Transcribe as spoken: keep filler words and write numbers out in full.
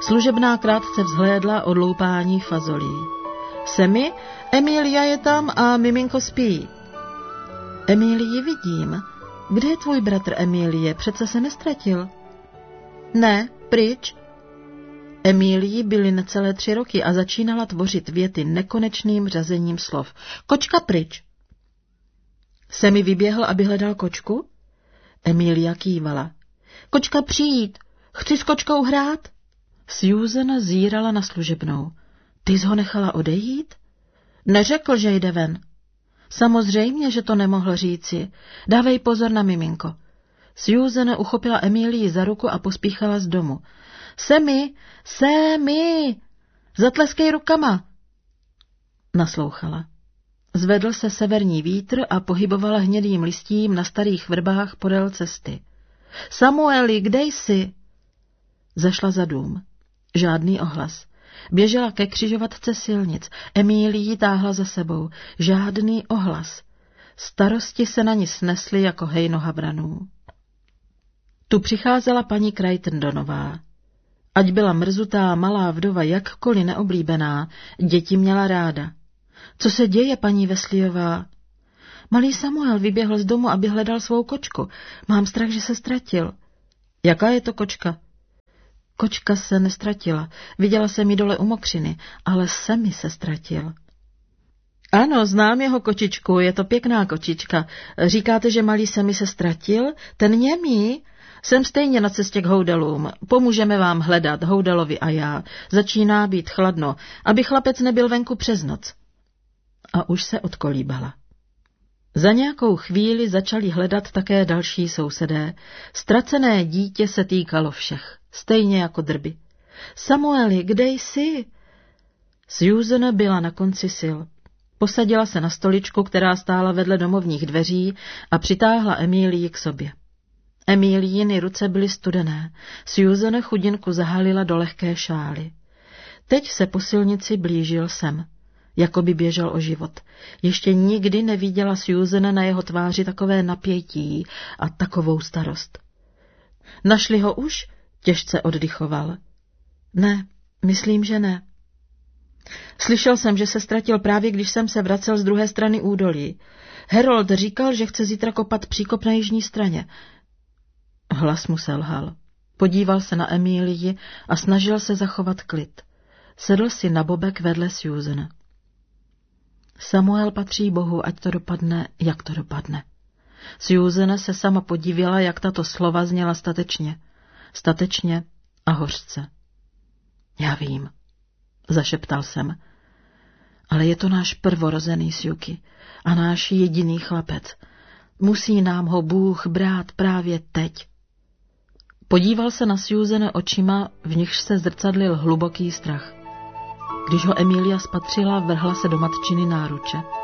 Služebná krátce vzhlédla od loupání fazolí. Semi, Emilia je tam a miminko spí. Emilii vidím. Kde je tvůj bratr, Emilie? Přece se nestratil. Ne, pryč. Emilii byly necelé tři roky a začínala tvořit věty nekonečným řazením slov. Kočka pryč. Semi vyběhl, aby hledal kočku? Emilia kývala. Kočka přijít. Chci s kočkou hrát? Susan zírala na služebnou. Ty jsi ho nechala odejít? Neřekl, že jde ven. Samozřejmě, že to nemohl říci. Dávej pozor na miminko. Susan uchopila Emilii za ruku a pospíchala z domu. Semi, Semi, zatleskej rukama. Naslouchala. Zvedl se severní vítr a pohybovala hnědým listím na starých vrbách podél cesty. Samueli, kde jsi? Zašla za dům. Žádný ohlas. Běžela ke křižovatce silnic. Emilii táhla za sebou. Žádný ohlas. Starosti se na ní snesly jako hejno havranů. Tu přicházela paní Crichtondonová. Ať byla mrzutá malá vdova jakkoliv neoblíbená, děti měla ráda. Co se děje, paní Wesleyová? Malý Samuel vyběhl z domu, aby hledal svou kočku. Mám strach, že se ztratil. Jaká je to kočka? Kočka se nestratila. Viděla jsem ji dole u mokřiny, ale Semi se ztratil. Ano, znám jeho kočičku, je to pěkná kočička. Říkáte, že malý Semi se ztratil? Ten němý? Jsem stejně na cestě k houdelům. Pomůžeme vám hledat, houdelovi a já. Začíná být chladno, aby chlapec nebyl venku přes noc. A už se odkolíbala. Za nějakou chvíli začali hledat také další sousedé. Ztracené dítě se týkalo všech, stejně jako drby. Samueli, kde jsi? Susan byla na konci sil. Posadila se na stoličku, která stála vedle domovních dveří, a přitáhla Emilii k sobě. Emiliiny ruce byly studené. Susan chudinku zahalila do lehké šály. Teď se po silnici blížil sem, jako by běžel o život. Ještě nikdy neviděla Susan na jeho tváři takové napětí a takovou starost. Našli ho už? Těžce oddychoval. Ne, myslím, že ne. Slyšel jsem, že se ztratil právě, když jsem se vracel z druhé strany údolí. Harold říkal, že chce zítra kopat příkop na jižní straně. Hlas mu selhal. Podíval se na Emilii a snažil se zachovat klid. Sedl si na bobek vedle Susan. Samuel patří Bohu, ať to dopadne, jak to dopadne. Susan se sama podívala, jak tato slova zněla statečně. Statečně a hořce. Já vím, zašeptal jsem. Ale je to náš prvorozený Sjuki a náš jediný chlapec. Musí nám ho Bůh brát právě teď. Podíval se na Susan očima, v nichž se zrcadlil hluboký strach. Když ho Emilia spatřila, vrhla se do matčiny náruče.